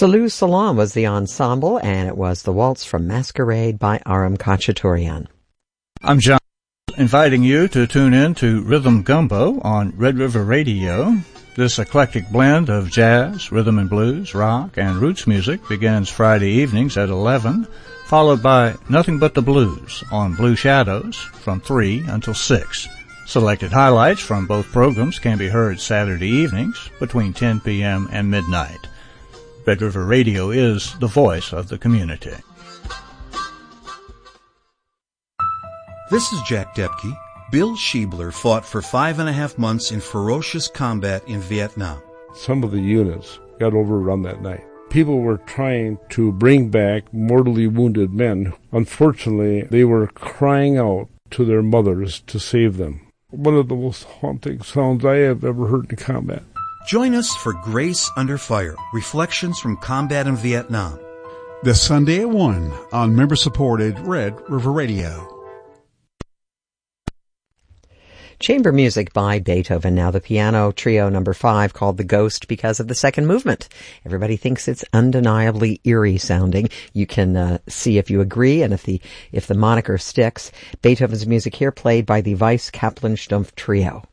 Salut Salam was the ensemble, and it was the waltz from Masquerade by Aram Khachaturian. I'm John, inviting you to tune in to Rhythm Gumbo on Red River Radio. This eclectic blend of jazz, rhythm and blues, rock, and roots music begins Friday evenings at 11, followed by Nothing But the Blues on Blue Shadows from 3 until 6. Selected highlights from both programs can be heard Saturday evenings between 10 p.m. and midnight. Red River Radio is the voice of the community. This is Jack Depke. Bill Schiebler fought for 5.5 months in ferocious combat in Vietnam. Some of the units got overrun that night. People were trying to bring back mortally wounded men. Unfortunately, they were crying out to their mothers to save them. One of the most haunting sounds I have ever heard in combat. Join us for Grace Under Fire, Reflections from Combat in Vietnam. This Sunday at 1 on member-supported Red River Radio. Chamber music by Beethoven. Now the piano trio number 5 called The Ghost because of the second movement. Everybody thinks it's undeniably eerie sounding. You can see if you agree and if the moniker sticks. Beethoven's music here played by the Weiss Kaplan Stumpf Trio.